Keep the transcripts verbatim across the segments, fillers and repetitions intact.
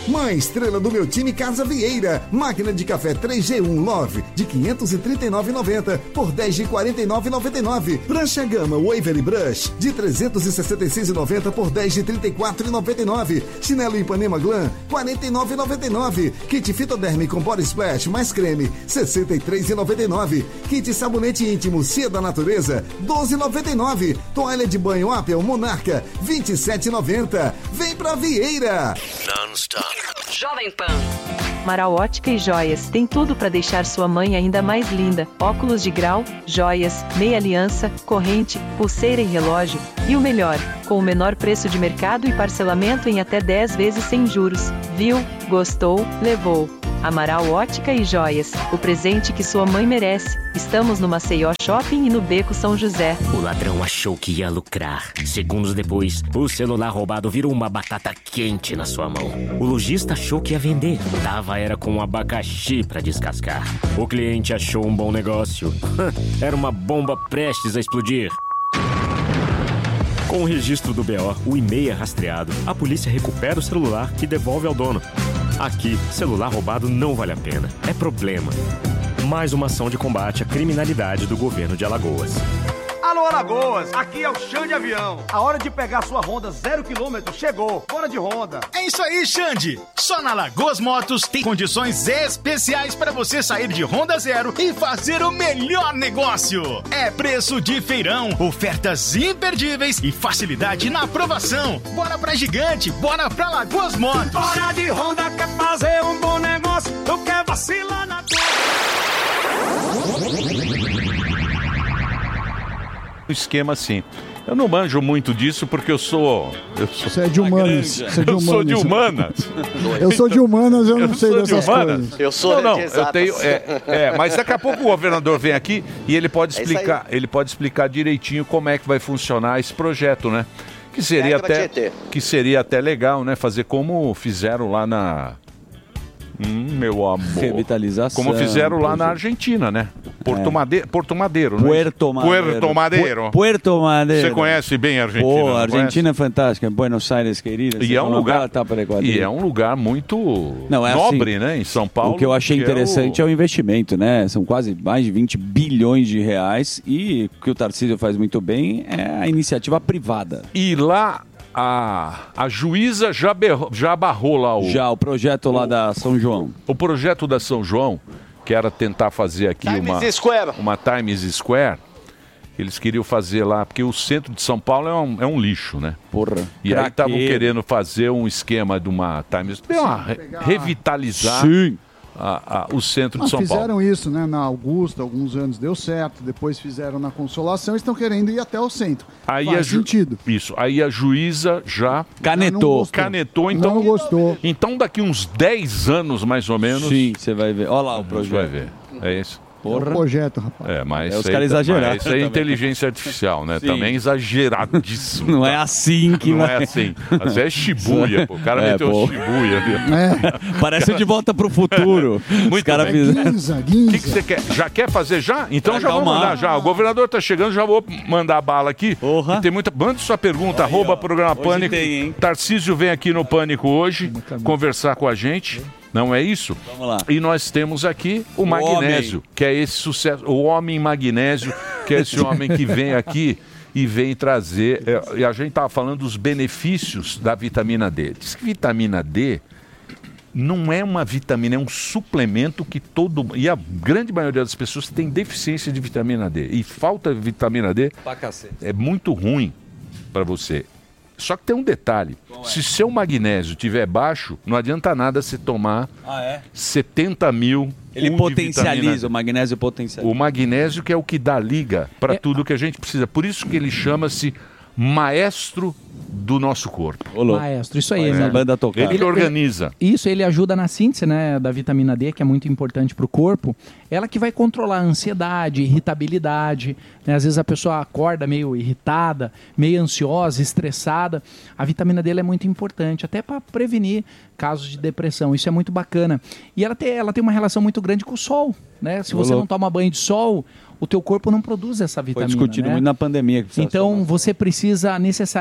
Mãe estrela do meu time Casa Vieira. Máquina de café três G um Love de quinhentos e trinta e nove reais e noventa centavos por dez de quarenta e nove reais e noventa e nove centavos. Prancha Gama Waverly Brush de trezentos e sessenta e seis reais e noventa centavos por dez de trinta e quatro reais e noventa e nove centavos. Chinelo Ipanema Glam quarenta e nove reais e noventa e nove centavos. Kit Fitoderme com Body Splash mais creme sessenta e três reais e noventa e nove centavos. Kit Sabonete Íntimo Cia da Natureza doze reais e noventa e nove centavos. Toalha de banho Apple Monarca vinte e sete reais e noventa centavos. Vem pra Vieira. Non-stop. Jovem Pan. Amaral Ótica e Joias tem tudo para deixar sua mãe ainda mais linda. Óculos de grau, joias, meia aliança, corrente, pulseira e relógio. E o melhor, com o menor preço de mercado e parcelamento em até dez vezes sem juros. Viu? Gostou? Levou. Amaral Ótica e Joias, o presente que sua mãe merece. Estamos no Maceió Shopping e no Beco São José. O ladrão achou que ia lucrar. Segundos depois, o celular roubado virou uma batata quente na sua mão. O lojista achou que ia vender. Tava era com um abacaxi pra descascar. O cliente achou um bom negócio. Era uma bomba prestes a explodir. Com o registro do B O, o e-mail é rastreado, a polícia recupera o celular e devolve ao dono. Aqui, celular roubado não vale a pena. É problema. Mais uma ação de combate à criminalidade do governo de Alagoas. Alô, Alagoas, aqui é o Xande Avião. A hora de pegar sua Honda zero quilômetro chegou. Bora de Honda. É isso aí, Xande. Só na Alagoas Motos tem condições especiais para você sair de Honda Zero e fazer o melhor negócio. É preço de feirão, ofertas imperdíveis e facilidade na aprovação. Bora pra Gigante, bora pra Alagoas Motos. Bora de Honda, quer fazer um bom negócio, tu quer vacilar na tua... Esquema assim. Eu não manjo muito disso porque eu sou. Eu sou Você é de humanas. Você é de eu humanas. sou de humanas. Eu sou de humanas, eu não eu sei sou dessas de humanas. coisas. Eu sou não, não, de eu exatas. tenho. É, é, mas daqui a pouco o governador vem aqui e ele pode É explicar. Ele pode explicar direitinho como é que vai funcionar esse projeto, né? Que seria Regra até Tietê. que seria até legal, né? Fazer como fizeram lá na. Hum, meu amor. Revitalização. Como fizeram lá na Argentina, né? Porto, É. Madeiro, Porto Madeiro, né? Puerto Madeiro. Puerto Madeiro. Pu- Puerto Madeiro. Você conhece bem a Argentina? Pô, não a Argentina é conhece? fantástica. Buenos Aires, querida. E é um lugar, Tá para e é um lugar muito Não, é nobre, assim, né? Em São Paulo. O que eu achei que interessante é é o... investimento, né? São quase mais de vinte bilhões de reais e o que o Tarcísio faz muito bem é a iniciativa privada. E lá a, a juíza já, berrou, já barrou lá o... Já, o projeto lá da São João. O projeto da São João, que era tentar fazer aqui Times uma... Square. Uma Times Square. Eles queriam fazer lá, porque o centro de São Paulo é um, é um lixo, né? Porra. E aí estavam Craqueiro. querendo fazer um esquema de uma Times... Uma, re- revitalizar Sim. a- a- o centro de Mas São fizeram Paulo. isso, né? Na Augusta, alguns anos deu certo. Depois fizeram na Consolação, estão querendo ir até o centro. Aí Faz a ju- sentido. Isso. Aí a juíza já Canetou. gostou. canetou, então. Não gostou. Então daqui uns dez anos, mais ou menos. Sim, você vai ver. Olha lá o a gente projeto. vai ver. É isso. É um projeto, rapaz. É, mas É, os isso aí caras tá- exageraram mas Isso é também. inteligência artificial, né? Sim. Também exageradíssimo. Não tá? é assim que Não vai... é assim. Mas é Shibuya, pô. O cara É, meteu pô. Shibuya. viu? É. Parece o De Volta pro Futuro. Os Muito caras bem. fizeram... Guinza, O que que Guinza. você quer? Já quer fazer já? Então Vai já vou calmar. mandar já. O governador tá chegando, já vou mandar a bala aqui. Porra. E tem muita... Mande sua pergunta, arroba ó. programa Hoje Pânico. tem, hein? Tarcísio vem aqui no Pânico hoje conversar com a gente. Não é isso? Vamos lá. E nós temos aqui o, magnésio, homem. que é esse sucesso, o homem magnésio, que é esse homem que vem aqui e vem trazer. é, e a gente estava falando dos benefícios da vitamina D. Diz que vitamina D não é uma vitamina, é um suplemento que todo. E a grande maioria das pessoas tem deficiência de vitamina D. E falta de vitamina D Pra cacete. é muito ruim para você. Só que tem um detalhe. Se seu magnésio estiver baixo, não adianta nada você tomar Ah, é? setenta mil. Ele um de potencializa, vitamina o magnésio potencializa. o magnésio que é o que dá liga para É. tudo que a gente precisa. Por isso que ele chama-se maestro do nosso corpo. Ô, louco. Maestro, isso aí, Faz a Emílio. banda tocar. Ele que Ele- organiza. Isso, ele ajuda na síntese, né, da vitamina D, que é muito importante para o corpo. Ela que vai controlar a ansiedade, irritabilidade. Né? Às vezes a pessoa acorda meio irritada, meio ansiosa, estressada. A vitamina D ela é muito importante, até para prevenir casos de depressão. Isso é muito bacana. E ela tem, ela tem uma relação muito grande com o sol. Né? Se Ô, você não louco. toma banho de sol, o teu corpo não produz essa Foi vitamina. discutido né? muito na pandemia. Que precisa Então tomar. você precisa necessariamente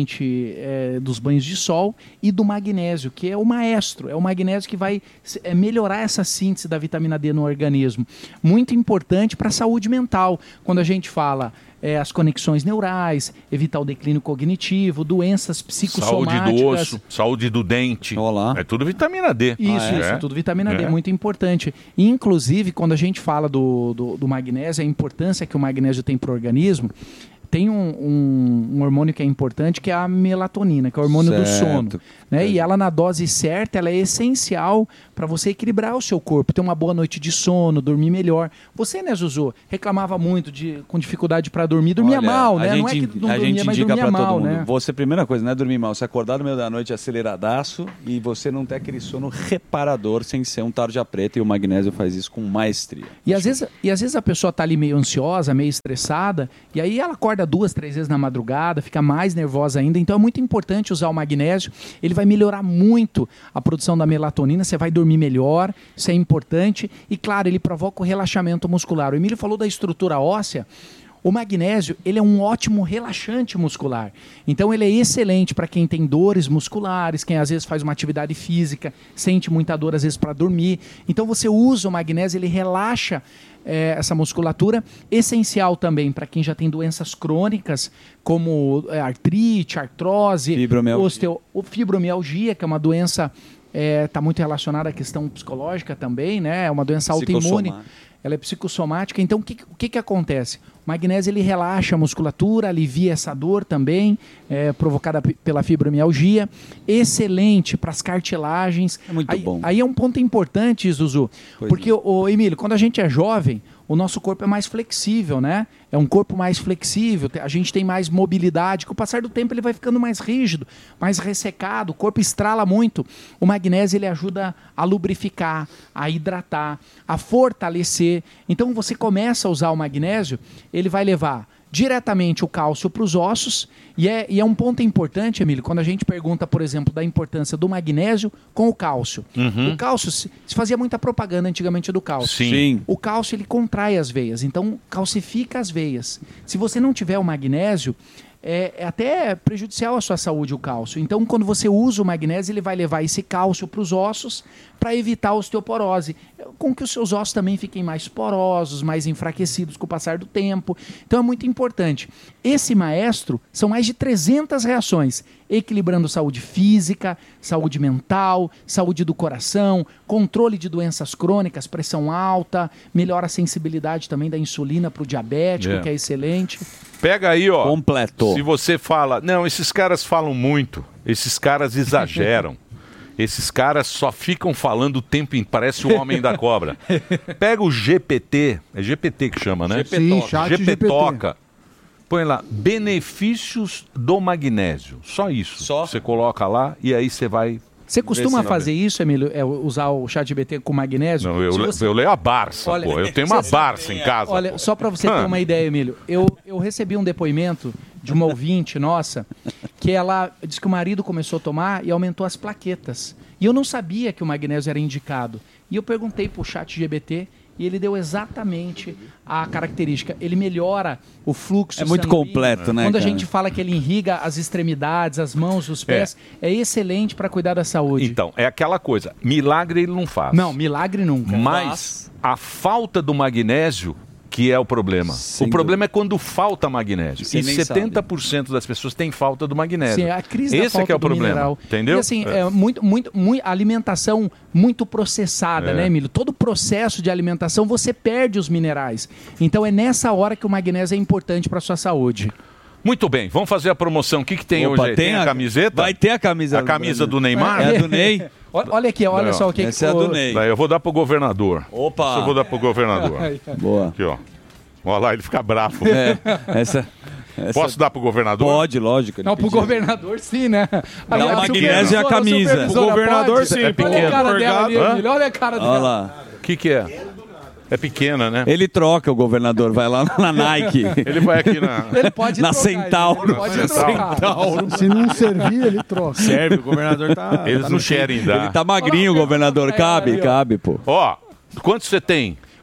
principalmente é, dos banhos de sol e do magnésio, que é o maestro, é o magnésio que vai é, melhorar essa síntese da vitamina D no organismo. Muito importante para a saúde mental, quando a gente fala é, as conexões neurais, evitar o declínio cognitivo, doenças psicossomáticas. Saúde do osso, saúde do dente. Olá. É tudo vitamina D. Isso, Ah, é? isso, tudo vitamina D, É. muito importante. E, inclusive, quando a gente fala do, do, do magnésio, a importância que o magnésio tem para o organismo, tem um, um, um hormônio que é importante, que é a melatonina, que é o hormônio do Certo. sono. Né? E ela, na dose certa, ela é essencial para você equilibrar o seu corpo, ter uma boa noite de sono, dormir melhor. Você, né, Zuzu, reclamava muito de, com dificuldade para dormir, dormia Olha, mal, a né? gente, Não é que não a dormia, gente mas indica dormia pra mal, todo mundo. né? Você, primeira coisa, não é dormir mal. Você acordar no meio da noite aceleradaço e você não ter aquele sono reparador sem ser um tarja preta, e o magnésio faz isso com maestria. E às, vezes, e às vezes a pessoa tá ali meio ansiosa, meio estressada, e aí ela acorda duas, três vezes na madrugada, fica mais nervosa ainda. Então é muito importante usar o magnésio. Ele vai melhorar muito a produção da melatonina, você vai dormir melhor, isso é importante. E claro, ele provoca o relaxamento muscular. O Emílio falou da estrutura óssea. O magnésio, ele é um ótimo relaxante muscular. Então ele é excelente para quem tem dores musculares, quem às vezes faz uma atividade física, sente muita dor às vezes para dormir. Então você usa o magnésio, ele relaxa é, essa musculatura. Essencial também para quem já tem doenças crônicas, como é, artrite, artrose, Fibromialgia. osteo, fibromialgia, que é uma doença está muito relacionada à questão psicológica também, né? É uma doença autoimune. Psicossomática. Ela é psicossomática. Então, o que, o que, que acontece? O magnésio ele relaxa a musculatura, alivia essa dor também, é, provocada p- pela fibromialgia. Excelente para as cartilagens. É muito aí, bom. Aí é um ponto importante, Zuzu. Pois porque, o Emílio, quando a gente é jovem, o nosso corpo é mais flexível, né? É um corpo mais flexível, te- a gente tem mais mobilidade. Com o passar do tempo ele vai ficando mais rígido, mais ressecado, o corpo estrala muito. O magnésio ele ajuda a lubrificar, a hidratar, a fortalecer. Então você começa a usar o magnésio, ele vai levar diretamente o cálcio para os ossos, e é, e é um ponto importante, Emílio, quando a gente pergunta, por exemplo, da importância do magnésio com o cálcio. Uhum. O cálcio, se, se fazia muita propaganda antigamente do cálcio. Sim. Sim. O cálcio, ele contrai as veias, então calcifica as veias. Se você não tiver o magnésio, é, é até prejudicial à sua saúde o cálcio. Então, quando você usa o magnésio, ele vai levar esse cálcio para os ossos para evitar a osteoporose, com que os seus ossos também fiquem mais porosos, mais enfraquecidos com o passar do tempo. Então, é muito importante. Esse maestro, são mais de trezentas reações, equilibrando saúde física, saúde mental, saúde do coração, controle de doenças crônicas, pressão alta, melhora a sensibilidade também da insulina para o diabético, É. que é excelente. Pega aí, ó. Completo. Se você fala, não, esses caras falam muito, esses caras exageram. Esses caras só ficam falando o tempo inteiro, parece o homem da cobra. Pega o G P T, é G P T que chama, né? Sim, chat G P T. Toca. Põe lá, benefícios do magnésio. Só isso. Só? Você coloca lá e aí você vai... Você costuma se- fazer isso, Emílio? É, usar o chat G P T com magnésio? Não, eu, Se le- você- eu leio a Barça, Olha, pô. Eu tenho uma você- Barça em casa. Olha, pô. só para você ter Ah. uma ideia, Emílio, eu, eu recebi um depoimento de uma ouvinte nossa, que ela disse que o marido começou a tomar e aumentou as plaquetas. E eu não sabia que o magnésio era indicado. E eu perguntei para o chat G P T e ele deu exatamente a característica. Ele melhora o fluxo É muito sanguíneo. completo, né, Quando a cara? gente fala que ele irriga as extremidades, as mãos, os pés, é, excelente para cuidar da saúde. Então, é aquela coisa. Milagre ele não faz. Não, milagre nunca. Mas a falta do magnésio que é o problema. Sem o problema é quando falta magnésio. Você E nem setenta por cento das pessoas têm falta do magnésio. Sim, é a crise da Esse é falta que é o do problema. mineral. Entendeu? E assim, é. muito, muito, muito, alimentação muito processada, É. né, Emílio? Todo processo de alimentação você perde os minerais. Então é nessa hora que o magnésio é importante para sua saúde. Muito bem, vamos fazer a promoção. O que, que tem Opa, hoje aí? tem Tem a a- camiseta? vai ter a camisa A do camisa Brasil. do Neymar? É a do Ney. Olha olha aqui, olha Daí, ó. só o que Essa é a do Ney. Daí eu vou dar pro governador. Opa! Isso eu vou dar pro governador. Boa. Aqui, ó. Olha lá, ele fica bravo. É, essa, essa- Posso dar pro governador? Pode, lógico. ele Não, pro pediu. governador sim, né? Dá o magnésio e a camisa. supervisora Pro governador, pode? sim, Olha pequeno. a cara dela ali, Hã? Emílio, olha a cara Olha dela. lá. O que que é? É pequena, né? Ele troca o governador, vai lá na Nike. Ele vai aqui na... Ele pode Na trocar, Centauro. ele pode trocar. Se não servir, ele troca. Serve, o governador tá. Eles tá não no- querem dar. Ele tá magrinho, o governador. Cabe, cabe, pô. Ó, quanto você tem?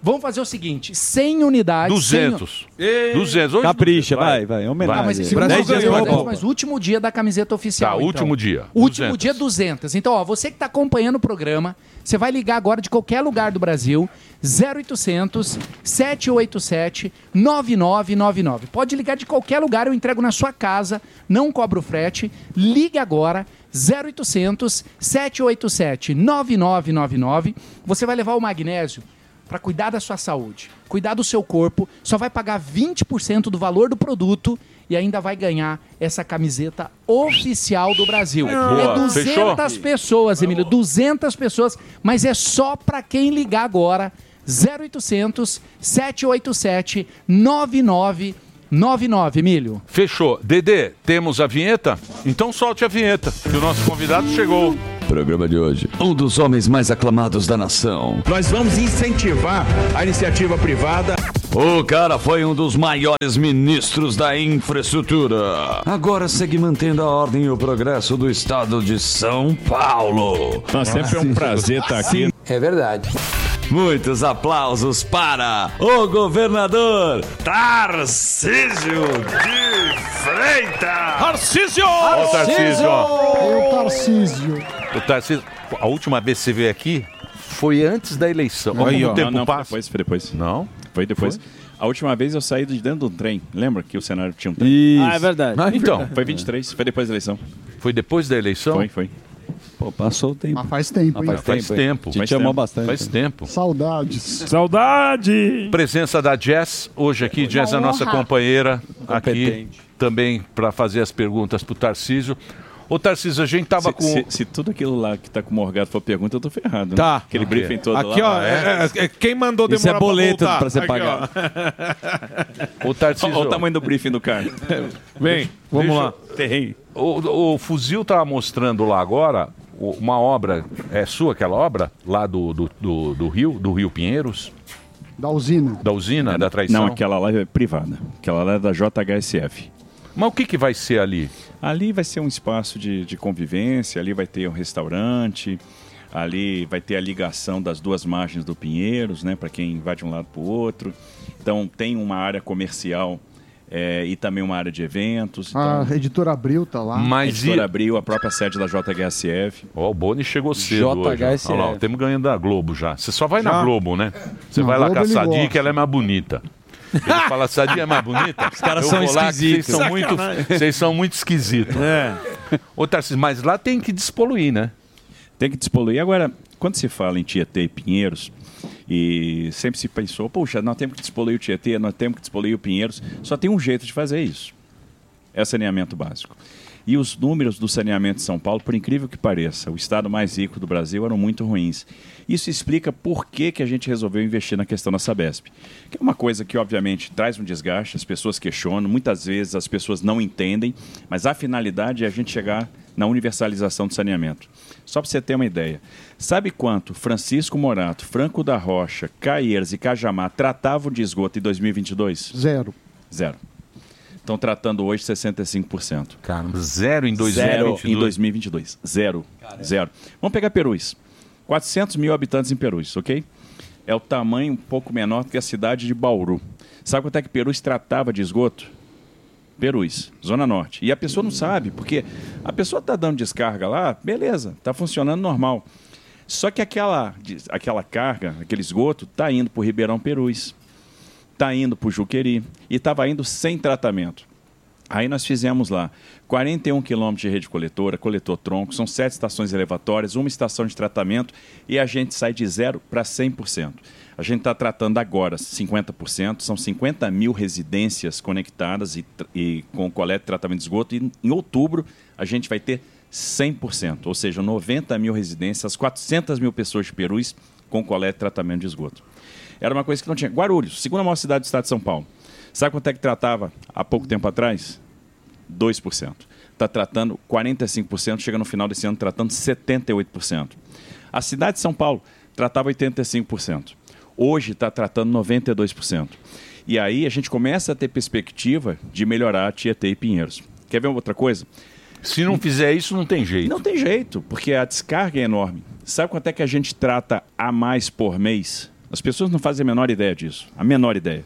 Vamos fazer o seguinte, cem unidades... duzentos. cem... duzentos. Hoje Capricha, vai, vai. É homenagem. Ah, mas, Vai. se o Brasil dez ganhou, dias, mas o último dia da camiseta oficial. Tá, então. último dia. Último duzentos. dia, duzentos. Então, ó, você que está acompanhando o programa, você vai ligar agora de qualquer lugar do Brasil, zero oitocentos, sete oito sete, nove nove nove nove. Pode ligar de qualquer lugar, eu entrego na sua casa, não cobro frete. Ligue agora, zero oitocentos, sete oito sete, nove nove nove nove. Você vai levar o magnésio para cuidar da sua saúde, cuidar do seu corpo, só vai pagar vinte por cento do valor do produto e ainda vai ganhar essa camiseta oficial do Brasil. Boa. É duzentas Fechou? pessoas, Emílio, duzentas pessoas, mas é só para quem ligar agora, zero oitocentos, sete oito sete, nove nove nove nove, Emílio. Fechou. Dedê, temos a vinheta? Então solte a vinheta, que o nosso convidado chegou. Programa de hoje. Um dos homens mais aclamados da nação. Nós vamos incentivar a iniciativa privada. O cara foi um dos maiores ministros da infraestrutura. Agora segue mantendo a ordem e o progresso do estado de São Paulo. Mas sempre é um prazer estar aqui. É verdade. Muitos aplausos para o governador Tarcísio de Freitas. Tarcísio! Ô, Tarcísio, ó. O Tarcísio. O Tarcísio, a última vez que você veio aqui foi antes da eleição. Olha como o tempo não, não, passa. Foi depois, foi depois. Não? Foi depois. Foi? A última vez eu saí de dentro de um trem. Lembra que o cenário tinha um trem? Ah, é verdade. Ah, então. Foi vinte e três, foi depois da eleição. Foi depois da eleição? Foi, foi. Pô, passou o tempo. Mas faz tempo, hein? Faz, faz tempo. Te Faz chamou tempo. bastante. Faz tempo. Saudades. Saudade! Presença da Jess, hoje aqui. Jess é a nossa companheira aqui, também para fazer as perguntas para o Tarcísio. Ô, Tarcísio, a gente tava se, com... Se, se tudo aquilo lá que tá com o Morgado for pergunta, eu tô ferrado. Né? Tá. Aquele briefing todo Aqui, lá. ó, é, é, é, quem mandou demorar Isso é boleto pra, voltar? pra você Aqui, pagar. Ô, Tarcísio... Olha o tamanho do briefing do cara. Vem, vamos Deixa- lá. Terrei. O, o Fuzil tá mostrando lá agora o- uma obra, é sua aquela obra? Lá do, do, do, do Rio, do Rio Pinheiros? Da usina. Da usina, da traição? Não, aquela lá é privada. Aquela lá é da J H S F. Mas o que, que vai ser ali? Ali vai ser um espaço de, de convivência, ali vai ter um restaurante, ali vai ter a ligação das duas margens do Pinheiros, né, para quem vai de um lado para o outro. Então tem uma área comercial é, e também uma área de eventos. A Então, Editora Abril tá lá. a Editora Abril, a própria sede da J H S F. Ó, o Boni chegou cedo hoje. J H S F. Olha lá, temos ganhando da Globo já. Você só vai Já? na Globo, né? Você Na vai lá Globo com a ele Sadia gosta. que ela é mais bonita. Ele fala, Sadia é mais bonita? Os caras Eu são vou lá que esquisitos. Vocês são, muito, Sacanagem. vocês são muito esquisitos. É. Ô, Tarcísio, mas lá tem que despoluir, né? Tem que despoluir. Agora, quando se fala em Tietê e Pinheiros, e sempre se pensou, puxa, nós temos que despoluir o Tietê, nós temos que despoluir o Pinheiros, só tem um jeito de fazer isso. É saneamento básico. E os números do saneamento de São Paulo, por incrível que pareça, o estado mais rico do Brasil, eram muito ruins. Isso explica por que, que a gente resolveu investir na questão da Sabesp. Que é uma coisa que, obviamente, traz um desgaste, as pessoas questionam, muitas vezes as pessoas não entendem, mas a finalidade é a gente chegar na universalização do saneamento. Só para você ter uma ideia, sabe quanto Francisco Morato, Franco da Rocha, Caieiras e Cajamar tratavam de esgoto em dois mil e vinte e dois? Zero. Zero. Estão tratando hoje sessenta e cinco por cento. Caramba, zero em dois mil e vinte e dois? Zero em dois mil e vinte e dois. Zero. Zero. Vamos pegar Perus. quatrocentos mil habitantes em Perus, ok? É o tamanho um pouco menor do que a cidade de Bauru. Sabe quanto é que Perus tratava de esgoto? Perus, Zona Norte. E a pessoa não sabe, porque a pessoa está dando descarga lá, beleza, está funcionando normal. Só que aquela, aquela carga, aquele esgoto, está indo para o Ribeirão Perus, está indo para o Juqueri e estava indo sem tratamento. Aí nós fizemos lá quarenta e um quilômetros de rede coletora, coletor tronco, são sete estações elevatórias, uma estação de tratamento e a gente sai de zero para cem por cento. A gente está tratando agora cinquenta por cento, são cinquenta mil residências conectadas e, e com coleta e tratamento de esgoto e em outubro a gente vai ter cem por cento, ou seja, noventa mil residências, quatrocentas mil pessoas de Perus com coleta e tratamento de esgoto. Era uma coisa que não tinha. Guarulhos, segunda maior cidade do estado de São Paulo. Sabe quanto é que tratava há pouco tempo atrás? dois por cento. Está tratando quarenta e cinco por cento, chega no final desse ano tratando setenta e oito por cento. A cidade de São Paulo tratava oitenta e cinco por cento. Hoje está tratando noventa e dois por cento. E aí a gente começa a ter perspectiva de melhorar Tietê e Pinheiros. Quer ver outra coisa? Se não fizer isso, não tem jeito. Não tem jeito, porque a descarga é enorme. Sabe quanto é que a gente trata a mais por mês? As pessoas não fazem a menor ideia disso. A menor ideia.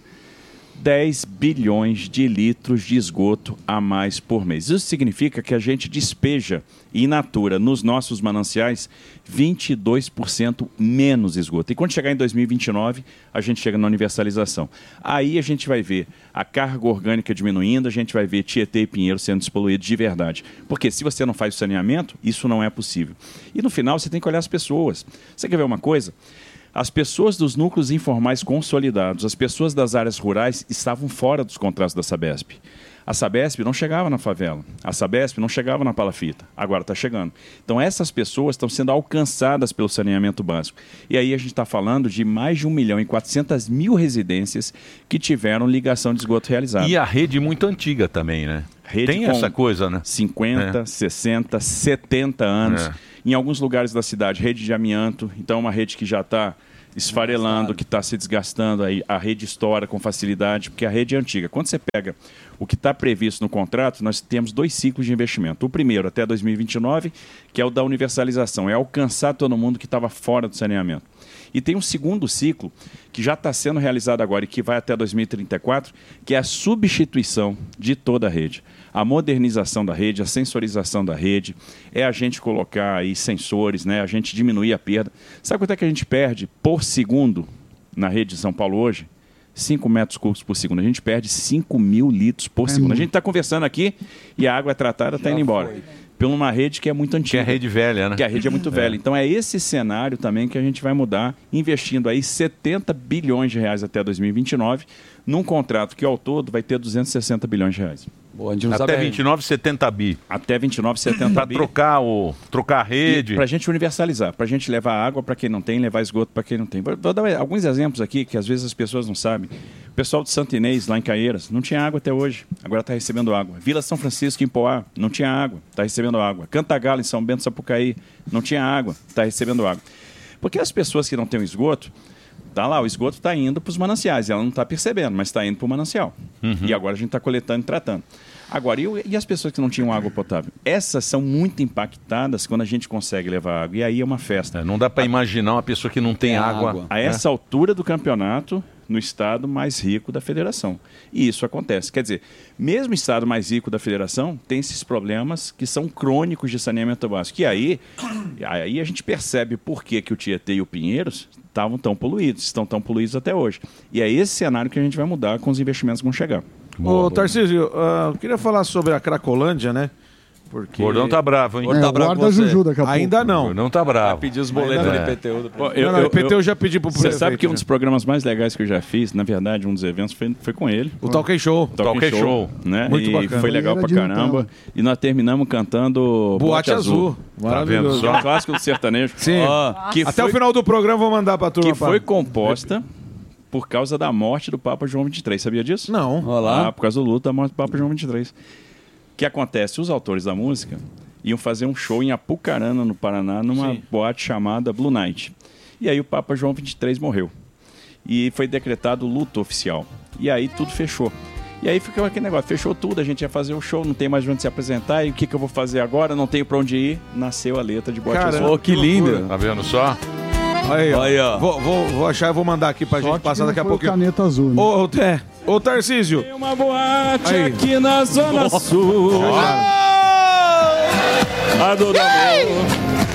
dez bilhões de litros de esgoto a mais por mês. Isso significa que a gente despeja in natura nos nossos mananciais vinte e dois por cento menos esgoto. E quando chegar em dois mil e vinte e nove, a gente chega na universalização. Aí a gente vai ver a carga orgânica diminuindo, a gente vai ver Tietê e Pinheiro sendo despoluídos de verdade. Porque se você não faz o saneamento, isso não é possível. E no final você tem que olhar as pessoas. Você quer ver uma coisa? As pessoas dos núcleos informais consolidados, as pessoas das áreas rurais estavam fora dos contratos da Sabesp. A Sabesp não chegava na favela, a Sabesp não chegava na palafita, agora está chegando. Então essas pessoas estão sendo alcançadas pelo saneamento básico. E aí a gente está falando de mais de um milhão e quatrocentas mil residências que tiveram ligação de esgoto realizada. E a rede muito antiga também, né? Rede Tem com essa coisa, né? cinquenta, É. sessenta, setenta anos. É. Em alguns lugares da cidade, rede de amianto. Então, uma rede que já está esfarelando, que está se desgastando. Aí a rede estoura com facilidade, porque a rede é antiga. Quando você pega o que está previsto no contrato, nós temos dois ciclos de investimento. O primeiro, até dois mil e vinte e nove, que é o da universalização. É alcançar todo mundo que estava fora do saneamento. E tem um segundo ciclo, que já está sendo realizado agora e que vai até dois mil e trinta e quatro, que é a substituição de toda a rede. A modernização da rede, a sensorização da rede, é a gente colocar aí sensores, né? A gente diminuir a perda. Sabe quanto é que a gente perde por segundo na rede de São Paulo hoje? cinco metros cúbicos por segundo. A gente perde cinco mil litros por É segundo. muito. A gente está conversando aqui e a água é tratada, está indo embora. Por uma rede que é muito antiga. Que é a rede velha, né? Que a rede é muito velha. Então é esse cenário também que a gente vai mudar, investindo aí setenta bilhões de reais até dois mil e vinte e nove, num contrato que ao todo vai ter duzentos e sessenta bilhões de reais. Boa, Até vinte e nove, setenta bi. Até vinte e nove, setenta Pra bi. trocar, o, trocar a rede. Para a gente universalizar, para a gente levar água para quem não tem, levar esgoto para quem não tem. Vou vou dar alguns exemplos aqui que às vezes as pessoas não sabem. O pessoal de Santo Inês, lá em Caieiras, não tinha água até hoje, agora está recebendo água. Vila São Francisco, em Poá, não tinha água, está recebendo água. Cantagalo, em São Bento, Sapucaí, não tinha água, está recebendo água. Porque as pessoas que não têm o esgoto, tá lá, o esgoto está indo para os mananciais, ela não está percebendo, mas está indo para o manancial. Uhum. E agora a gente está coletando e tratando. Agora, e, o- e as pessoas que não tinham água potável? Essas são muito impactadas quando a gente consegue levar água. E aí é uma festa. Não dá para imaginar uma pessoa que não tem água. A né? essa altura do campeonato, no estado mais rico da federação. E isso acontece. Quer dizer, mesmo o estado mais rico da federação tem esses problemas que são crônicos de saneamento básico. E aí, aí a gente percebe por que, que o Tietê e o Pinheiros estavam tão poluídos, estão tão poluídos até hoje. E é esse cenário que a gente vai mudar com os investimentos que vão chegar. Ô, Tarcísio, ah, eu queria falar sobre a Cracolândia, né? Porque... O Gordão tá bravo, hein? Gordão tá É, bravo guarda com você. Juju daqui a pouco. Ainda não. O Gordão tá bravo. Vai pedir os boletos Ainda do não. I P T U. do Pô, prefeito. Não, não, I P T U já pedi pro Você prefeito. sabe que um já. dos programas mais legais que eu já fiz, na verdade, um dos eventos foi, foi com ele. O Talk Show. O Talk Talk Show, Show. né? Muito e bacana. foi legal Ele pra era de caramba. Nutella. E nós terminamos cantando Boate Azul. Tá vendo Maravilhoso. só? Um clássico do sertanejo. Sim. Ó, que Até foi- o final do programa eu vou mandar pra turma. que foi composta por causa da morte do Papa João vinte e três. Sabia disso? Não. Ah, por causa do luto da morte do Papa João vinte e três. O que acontece? Os autores da música iam fazer um show em Apucarana, no Paraná, numa Sim. boate chamada Blue Night. E aí o Papa João vinte e três morreu. E foi decretado luto oficial. E aí tudo fechou. E aí ficou aquele negócio, fechou tudo, a gente ia fazer o show, não tem mais onde se apresentar, e o que, que eu vou fazer agora? Não tenho pra onde ir. Nasceu a letra de Boate Caramba, Azul. que lindo. Tá vendo só? Aí, ó. Aí, ó. Vou, vou, vou achar e vou mandar aqui pra gente passar daqui a pouquinho. Caneta azul, né? Ô, ô, é. Ô, Tarcísio. Tem uma boate Aí. aqui na Zona Nossa. Sul. Cara. A do amor.